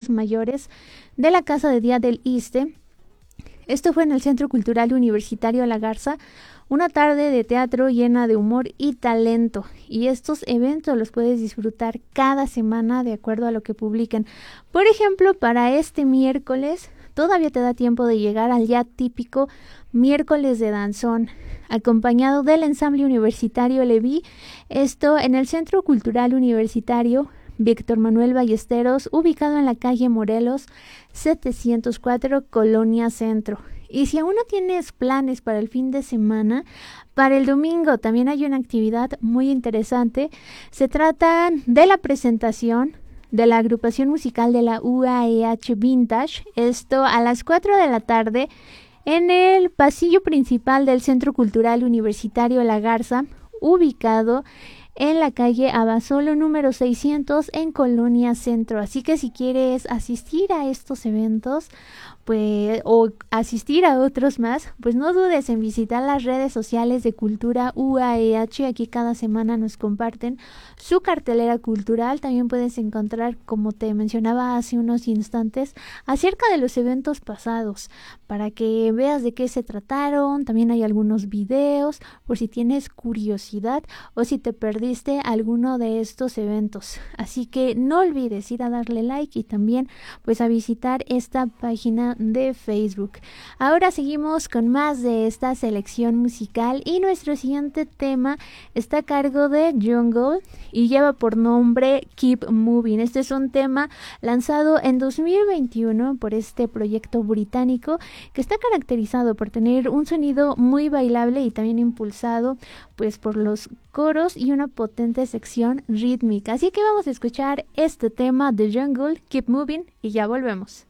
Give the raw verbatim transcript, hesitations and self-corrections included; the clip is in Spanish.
mayores de la Casa de Día del Iste. Esto fue en el Centro Cultural Universitario La Garza, una tarde de teatro llena de humor y talento. Y estos eventos los puedes disfrutar cada semana de acuerdo a lo que publiquen. Por ejemplo, para este miércoles todavía te da tiempo de llegar al ya típico miércoles de danzón, acompañado del ensamble universitario Leví. Esto en el Centro Cultural Universitario Víctor Manuel Ballesteros, ubicado en la calle Morelos setecientos cuatro, Colonia Centro. Y si aún no tienes planes para el fin de semana, para el domingo también hay una actividad muy interesante. Se trata de la presentación de la agrupación musical de la U A E H Vintage. Esto a las cuatro de la tarde en el pasillo principal del Centro Cultural Universitario La Garza, ubicado en la calle Abasolo número seiscientos en Colonia Centro. Así que si quieres asistir a estos eventos, pues, o asistir a otros más, pues no dudes en visitar las redes sociales de Cultura U A E H. Aquí cada semana nos comparten su cartelera cultural. También puedes encontrar, como te mencionaba hace unos instantes, acerca de los eventos pasados, para que veas de qué se trataron. También hay algunos videos por si tienes curiosidad o si te perdiste alguno de estos eventos. Así que no olvides ir a darle like y también pues a visitar esta página de Facebook. Ahora seguimos con más de esta selección musical y nuestro siguiente tema está a cargo de Jungle y lleva por nombre Keep Moving. Este es un tema lanzado en dos mil veintiuno por este proyecto británico que está caracterizado por tener un sonido muy bailable y también impulsado pues por los coros y una potente sección rítmica. Así que vamos a escuchar este tema de Jungle, Keep Moving, y ya volvemos.